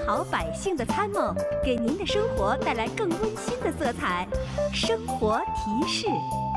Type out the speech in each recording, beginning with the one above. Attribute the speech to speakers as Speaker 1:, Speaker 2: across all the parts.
Speaker 1: 好百姓的参谋，给您的生活带来更温馨的色彩。生活提示。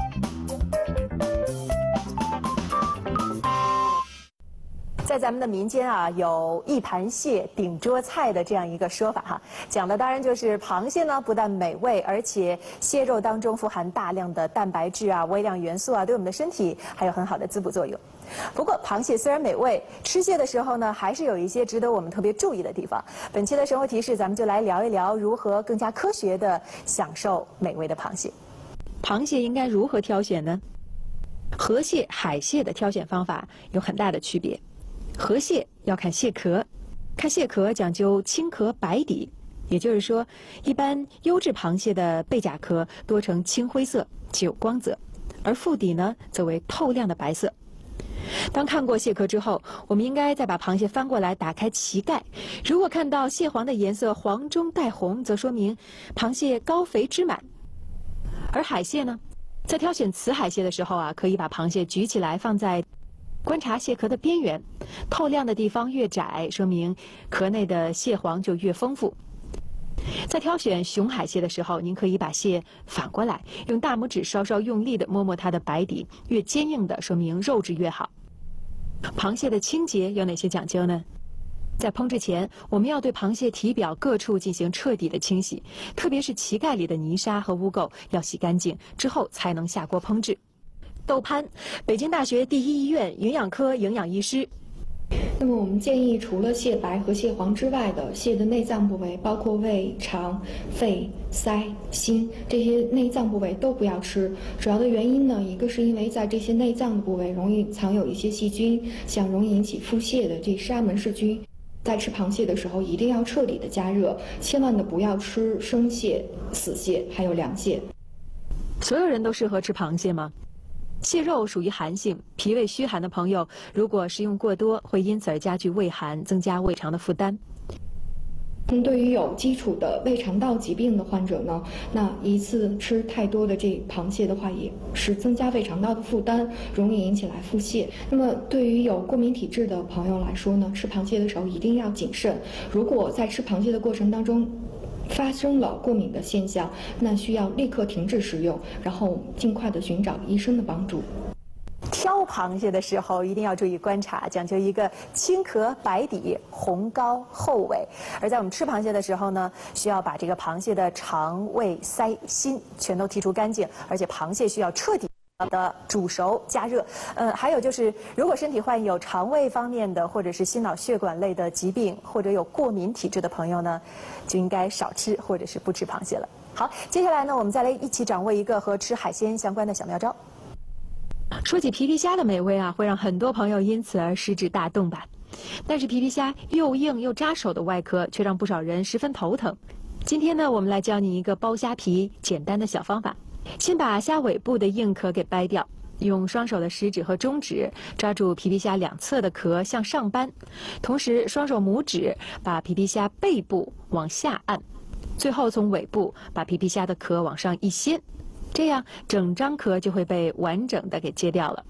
Speaker 2: 在咱们的民间啊，有一盘蟹顶桌菜的这样一个说法哈，讲的当然就是螃蟹呢不但美味，而且蟹肉当中富含大量的蛋白质啊、微量元素啊，对我们的身体还有很好的滋补作用。不过，螃蟹虽然美味，吃蟹的时候呢，还是有一些值得我们特别注意的地方。本期的生活提示，咱们就来聊一聊如何更加科学地享受美味的螃蟹。
Speaker 3: 螃蟹应该如何挑选呢？河蟹、海蟹的挑选方法有很大的区别。河蟹要看蟹壳，看蟹壳讲究青壳白底，也就是说，一般优质螃蟹的背甲壳多呈青灰色，具有光泽，而腹底呢则为透亮的白色。当看过蟹壳之后，我们应该再把螃蟹翻过来，打开鳍盖。如果看到蟹黄的颜色黄中带红，则说明螃蟹高肥汁满。而海蟹呢，在挑选雌海蟹的时候啊，可以把螃蟹举起来放在观察蟹壳的边缘，透亮的地方越窄，说明壳内的蟹黄就越丰富。在挑选雄海蟹的时候，您可以把蟹反过来，用大拇指稍稍用力地摸摸它的白底，越坚硬的说明肉质越好。螃蟹的清洁有哪些讲究呢？在烹制前，我们要对螃蟹体表各处进行彻底的清洗，特别是鳍盖里的泥沙和污垢要洗干净，之后才能下锅烹制。窦攀，北京大学第一医院营养科营养医师。
Speaker 4: 那么我们建议，除了蟹白和蟹黄之外的蟹的内脏部位，包括胃、肠、肺、腮、心这些内脏部位都不要吃。主要的原因呢，一个是因为在这些内脏的部位容易藏有一些细菌，像容易引起腹泻的这沙门氏菌。在吃螃蟹的时候，一定要彻底的加热，千万的不要吃生蟹、死蟹还有凉蟹。
Speaker 3: 所有人都适合吃螃蟹吗？蟹肉属于寒性，脾胃虚寒的朋友如果食用过多，会因此而加剧胃寒，增加胃肠的负担。
Speaker 4: 对于有基础的胃肠道疾病的患者呢，那一次吃太多的这螃蟹的话，也是增加胃肠道的负担，容易引起来腹泻。那么对于有过敏体质的朋友来说呢，吃螃蟹的时候一定要谨慎。如果在吃螃蟹的过程当中发生了过敏的现象，那需要立刻停止食用，然后尽快的寻找医生的帮助。
Speaker 2: 挑螃蟹的时候一定要注意观察，讲究一个青壳白底、红膏厚尾。而在我们吃螃蟹的时候呢，需要把这个螃蟹的肠、胃、腮、心全都剔除干净，而且螃蟹需要彻底的煮熟加热。还有就是，如果身体患有肠胃方面的或者是心脑血管类的疾病，或者有过敏体质的朋友呢，就应该少吃或者是不吃螃蟹了。好，接下来呢，我们再来一起掌握一个和吃海鲜相关的小妙招。
Speaker 3: 说起皮皮虾的美味啊，会让很多朋友因此而食指大动吧。但是皮皮虾又硬又扎手的外壳，却让不少人十分头疼。今天呢，我们来教你一个剥虾皮简单的小方法。先把虾尾部的硬壳给掰掉，用双手的食指和中指抓住皮皮虾两侧的壳向上扳，同时双手拇指把皮皮虾背部往下按，最后从尾部把皮皮虾的壳往上一掀，这样整张壳就会被完整的给揭掉了。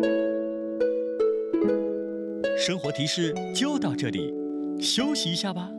Speaker 5: 生活提示就到这里，休息一下吧。